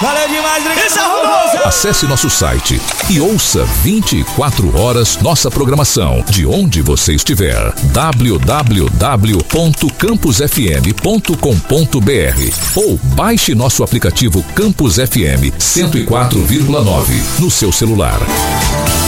Valeu demais, obrigado. Acesse nosso site e ouça 24 horas nossa programação, de onde você estiver. www.campusfm.com.br ou baixe nosso aplicativo Campus FM 104,9 no seu celular.